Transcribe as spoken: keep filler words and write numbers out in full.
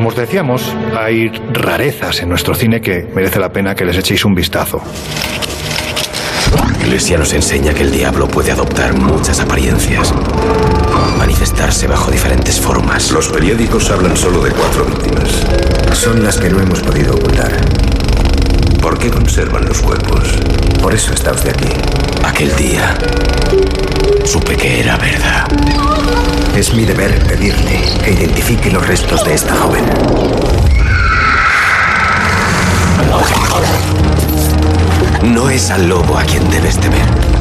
como os decíamos, hay rarezas en nuestro cine que merece la pena que les echéis un vistazo. La Iglesia nos enseña que el diablo puede adoptar muchas apariencias, manifestarse bajo diferentes formas. Los periódicos hablan solo de cuatro víctimas. Son las que no hemos podido ocultar. ¿Por qué conservan los cuerpos? Por eso está usted aquí. Aquel día supe que era verdad. Es mi deber pedirle que identifique los restos de esta joven. No es al lobo a quien debes temer.